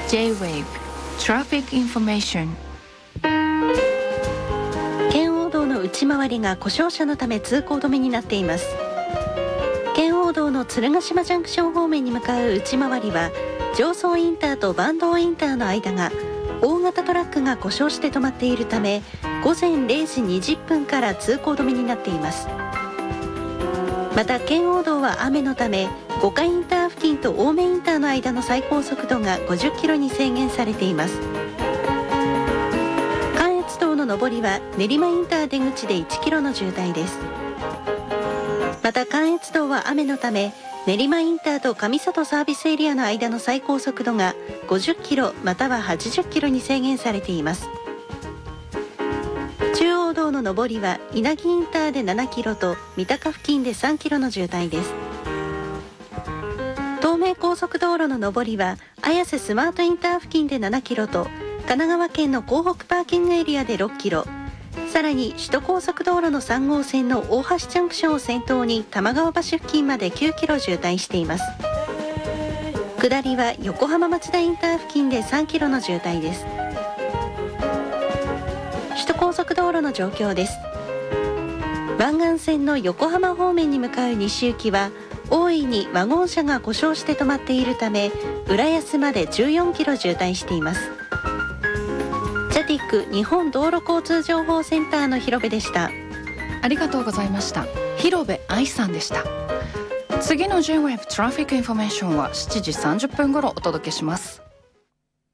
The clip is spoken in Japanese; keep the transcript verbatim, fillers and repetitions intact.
J-ウェーブ Traffic Information。 圏央道の内回りが故障車のため通行止めになっています。圏央道の鶴ヶ島ジャンクション方面に向かう内回りは常総インターと坂東インターの間が大型トラックが故障して止まっているためごぜんれいじにじゅっぷんから通行止めになっています。また圏央道は雨のため五箇インター付近と青梅インターの間の最高速度がごじゅっキロに制限されています。関越道の上りは練馬インター出口でいちキロの渋滞です。また関越道は雨のため練馬インターと上里サービスエリアの間の最高速度がごじゅっキロまたははちじゅっキロに制限されています。中央道の上りは稲城インターでななキロと三鷹付近でさんキロの渋滞です。東名高速道路の上りは綾瀬スマートインター付近でななキロと神奈川県の港北パーキングエリアでろっキロ、さらに首都高速道路のさん号線の大橋ジャンクションを先頭に玉川橋付近まできゅうキロ渋滞しています。下りは横浜町田インター付近でさんキロの渋滞です。首都高速道路の状況です。湾岸線の横浜方面に向かう西行きは大いにワゴン車が故障して止まっているため浦安までじゅうよんキロ渋滞しています。ジャティック日本道路交通情報センターの広部でした。 ありがとうございました。広部愛さんでした。次の J-ウェーブ Traffic Information はしちじさんじゅっぷん頃お届けします。